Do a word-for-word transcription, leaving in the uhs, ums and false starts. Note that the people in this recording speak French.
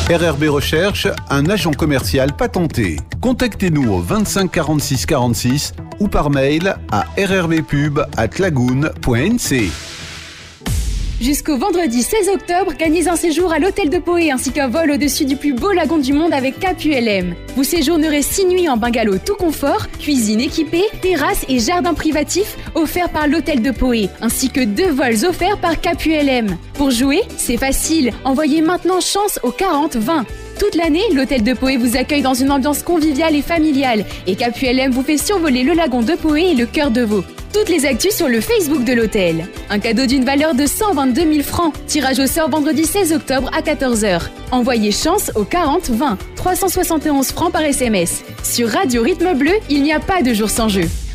R R B Recherche, un agent commercial patenté. Contactez-nous au vingt-cinq quarante-six quarante-six ou par mail à rrbpub arobase lagoon point n c. Jusqu'au vendredi seize octobre, gagnez un séjour à l'hôtel de Poé ainsi qu'un vol au-dessus du plus beau lagon du monde avec Cap U L M. Vous séjournerez six nuits en bungalow tout confort, cuisine équipée, terrasse et jardin privatif offerts par l'hôtel de Poé, ainsi que deux vols offerts par Cap U L M. Pour jouer, c'est facile, envoyez maintenant chance au quarante vingt. Toute l'année, l'hôtel de Poé vous accueille dans une ambiance conviviale et familiale et Cap U L M vous fait survoler le lagon de Poé et le cœur de Veau. Toutes les actus sur le Facebook de l'hôtel. Un cadeau d'une valeur de cent vingt-deux mille francs. Tirage au sort vendredi seize octobre à quatorze heures. Envoyez chance au quarante vingt. trois cent soixante et onze francs par S M S. Sur Radio Rythme Bleu, il n'y a pas de jour sans jeu.